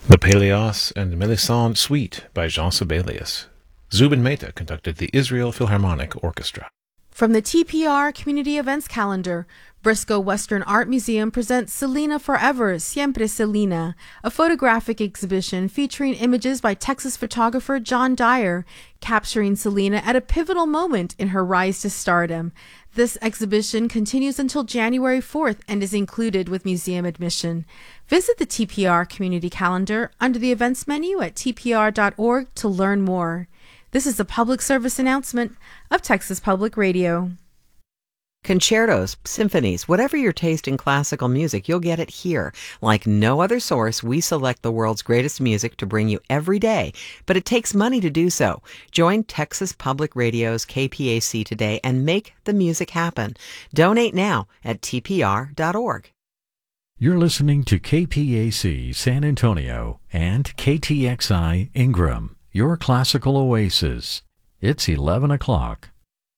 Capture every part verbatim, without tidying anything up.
The Peleos and Melisande Suite by Jean Sibelius. Zubin Mehta conducted the Israel Philharmonic Orchestra. From the T P R Community Events Calendar, Briscoe Western Art Museum presents Selena Forever, Siempre Selena, a photographic exhibition featuring images by Texas photographer John Dyer, capturing Selena at a pivotal moment in her rise to stardom. This exhibition continues until January fourth and is included with museum admission. Visit the T P R Community Calendar under the events menu at T P R dot org to learn more. This is a public service announcement of Texas Public Radio. Concertos, symphonies, whatever your taste in classical music, you'll get it here. Like no other source, we select the world's greatest music to bring you every day, but it takes money to do so. Join Texas Public Radio's K P A C today and make the music happen. Donate now at T P R dot org. You're listening to K P A C San Antonio and K T X I Ingram, your classical oasis. It's eleven o'clock.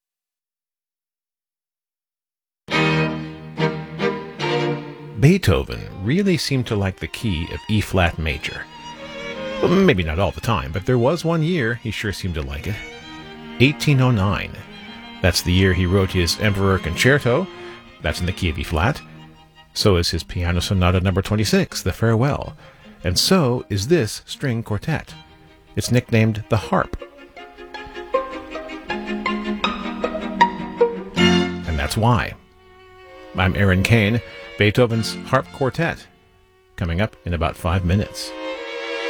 Beethoven really seemed to like the key of E-flat major. Well, maybe not all the time, but there was one year he sure seemed to like it. eighteen oh nine. That's the year he wrote his Emperor Concerto. That's in the key of E-flat. So is his Piano Sonata number twenty-six, The Farewell. And so is this string quartet. It's nicknamed the Harp. And that's why. I'm Aaron Kane. Beethoven's Harp Quartet, coming up in about five minutes.